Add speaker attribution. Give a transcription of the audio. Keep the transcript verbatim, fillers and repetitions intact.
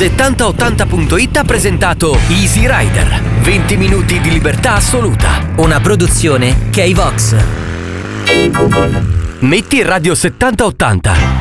Speaker 1: settanta ottanta punto it ha presentato Easy Rider. venti minuti di libertà assoluta.
Speaker 2: Una produzione K-Vox.
Speaker 1: Metti Radio settanta ottanta.